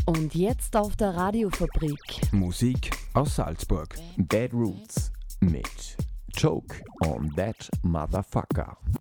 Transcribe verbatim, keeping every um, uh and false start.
Und jetzt auf der Radiofabrik. Musik aus Salzburg. Bad Roots mit Choke on That Motherfucker.